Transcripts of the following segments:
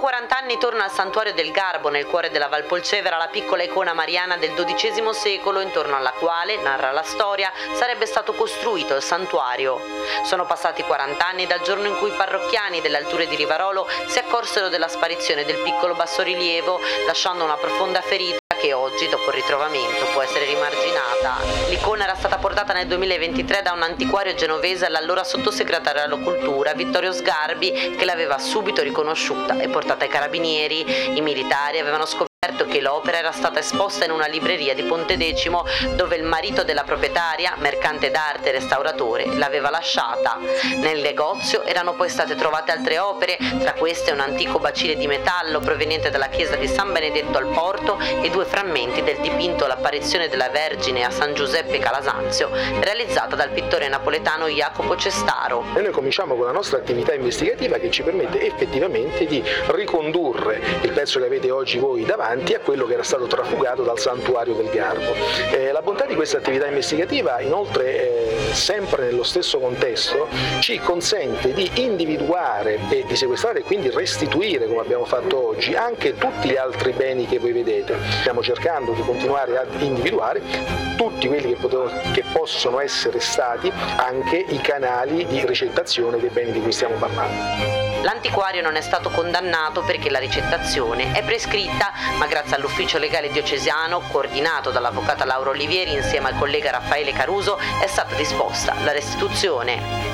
40 anni torna al Santuario del Garbo, nel cuore della Valpolcevera, la piccola icona mariana del XII secolo, intorno alla quale, narra la storia, sarebbe stato costruito il santuario. Sono passati 40 anni dal giorno in cui i parrocchiani delle alture di Rivarolo si accorsero della sparizione del piccolo bassorilievo, lasciando una profonda ferita che oggi, dopo il ritrovamento, può essere rimarginata. L'icona era stata portata nel 2023 da un antiquario genovese all'allora sottosegretario alla cultura, Vittorio Sgarbi, che l'aveva subito riconosciuta e portata ai carabinieri. I militari avevano scoperto che l'opera era stata esposta in una libreria di Pontedecimo, dove il marito della proprietaria, mercante d'arte e restauratore, l'aveva lasciata. Nel negozio erano poi state trovate altre opere, tra queste un antico bacile di metallo proveniente dalla chiesa di San Benedetto al Porto e 2 frammenti del dipinto L'Apparizione della Vergine a San Giuseppe Calasanzio, realizzata dal pittore napoletano Jacopo Cestaro. E noi cominciamo con la nostra attività investigativa che ci permette effettivamente di ricondurre il pezzo che avete oggi voi davanti a quello che era stato trafugato dal Santuario del Garbo. La bontà di questa attività investigativa, inoltre, sempre nello stesso contesto, ci consente di individuare e di sequestrare e quindi restituire, come abbiamo fatto oggi, anche tutti gli altri beni che voi vedete. Stiamo cercando di continuare ad individuare tutti quelli che possono essere stati anche i canali di ricettazione dei beni di cui stiamo parlando. L'antiquario non è stato condannato perché la ricettazione è prescritta, ma grazie all'ufficio legale diocesano, coordinato dall'avvocata Laura Olivieri insieme al collega Raffaele Caruso, è stata disposta la restituzione.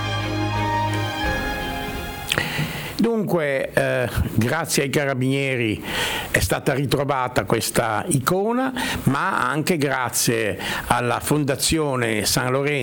Dunque, grazie ai carabinieri è stata ritrovata questa icona, ma anche grazie alla Fondazione San Lorenzo